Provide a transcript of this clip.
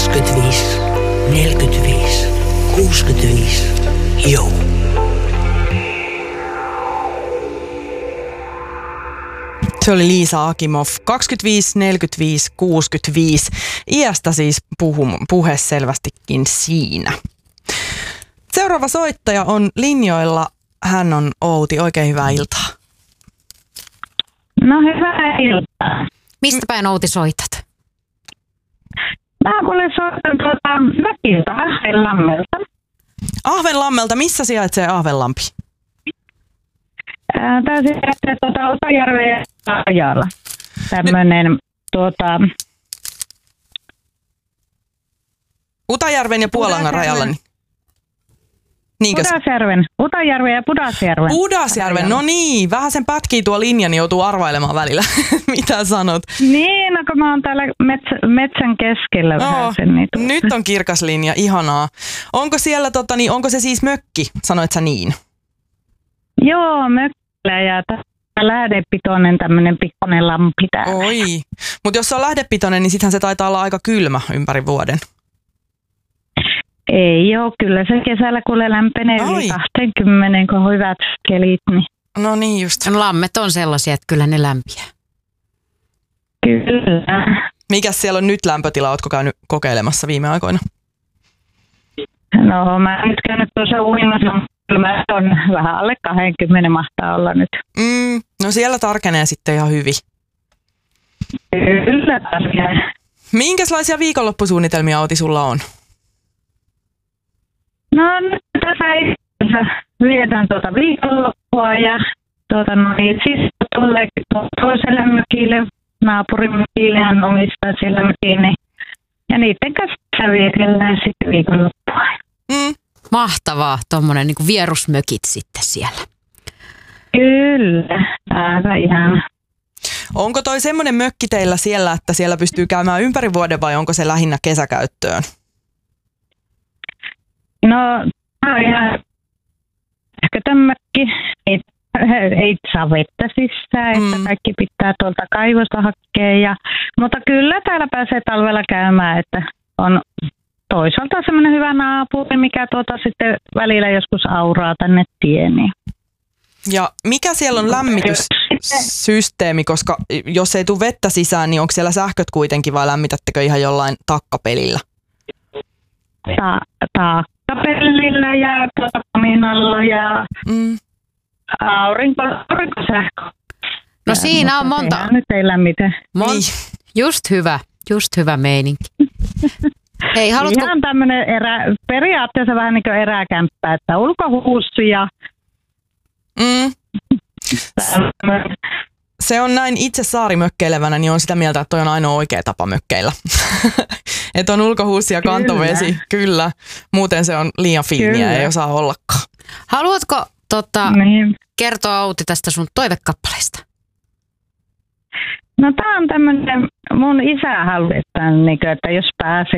25, 45, 65, joo. Se oli Liisa Akimov, 25, 45, 65. Iästä siis puhe selvästikin siinä. Seuraava soittaja on linjoilla. Hän on Outi. Oikein hyvää iltaa. No hyvää iltaa. Mistä päin Outi soitat? Mä kuule soitan Mökiltä, Ahvenlammelta. Ahvenlammelta. Missä sijaitsee Ahvenlampi? Tää sijaitsee Utajärven ja Arjalla. Tämmönen Utajärven ja Puolangan rajalla. Niinkö? Utajärven ja Pudasjärven. Pudasjärven, no niin. Vähän sen pätkii tuo linja, niin joutuu arvailemaan välillä. Mitä sanot? Niin, no kun mä oon täällä metsän keskellä vähän sen. Niin nyt on kirkas linja, ihanaa. Onko siellä, onko se siis mökki, sanoit sä niin? Joo, mökkillä ja lähdepitoinen tämmönen pikkuinen lampi täällä. Oi, mutta jos se on lähdepitoinen, niin sittenhän se taitaa olla aika kylmä ympäri vuoden. Ei ole, kyllä se kesällä kuule lämpenee yli 20, kun on hyvät kelit. Niin. No niin just. Lammet on sellaisia, että kyllä ne lämpiää. Kyllä. Mikäs siellä on nyt lämpötila? Ootko käynyt kokeilemassa viime aikoina? No mä nyt käynyt tuossa uimassa, kyllä on vähän alle 20 mahtaa olla nyt. No siellä tarkenee sitten ihan hyvin. Kyllä tarkenee. Minkälaisia viikonloppusuunnitelmia Outi sulla on? No nyt tässä vietän viikonloppua ja siis tulee toiselle mökille, naapurin mökille, hän omistaa siellä mökille. Ja niiden kanssa vietellään sitten viikonloppua. Mahtavaa, tommonen niin kuin vierusmökit sitten siellä. Kyllä, aika ihan. Onko toi semmoinen mökki teillä siellä, että siellä pystyy käymään ympäri vuoden vai onko se lähinnä kesäkäyttöön? No, ihan ehkä tämmökin. Ei saa vettä sisään, että kaikki pitää tuolta kaivosta hakea. Mutta kyllä täällä pääsee talvella käymään, että on toisaalta semmoinen hyvä naapuri, mikä sitten välillä joskus auraa tänne tieniin. Ja mikä siellä on lämmityssysteemi, koska jos ei tule vettä sisään, niin onko siellä sähköt kuitenkin vai lämmitättekö ihan jollain takkapelillä? Takkapelillä ja kaminalla ja aurinkosähkö. No siinä on monta. Nyt ei lämmitä. Just hyvä meininki. Hei, haluatko... Ihan tämmöinen periaatteessa vähän niin kuin eräkämppä, että ulkohuussi ja... Se on näin itse saarimökkeilevänä, niin on sitä mieltä, että toi on ainoa oikea tapa mökkeillä. Että on ulkohuussi ja kantovesi, kyllä. Muuten se on liian fiiniä, ei osaa ollakaan. Haluatko kertoa Outi tästä sun toivekappaleesta? No tää on tämmönen, mun isä halusi, että jos pääsee